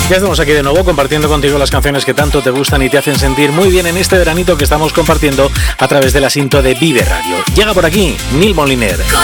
Ya estamos aquí de nuevo compartiendo contigo las canciones que tanto te gustan y te hacen sentir muy bien en este veranito que estamos compartiendo a través de la cinta de Vive Radio. Llega por aquí Neil Moliner.